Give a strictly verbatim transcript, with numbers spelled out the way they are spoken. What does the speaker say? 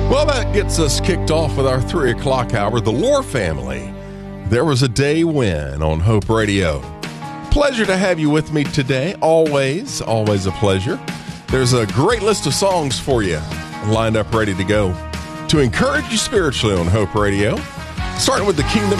Well, that gets us kicked off with our three o'clock hour. The Lore Family. There Was a Day When on Hope Radio. Pleasure to have you with me today. Always, always a pleasure. There's a great list of songs for you lined up ready to go to encourage you spiritually on Hope Radio. Starting with the Kingdom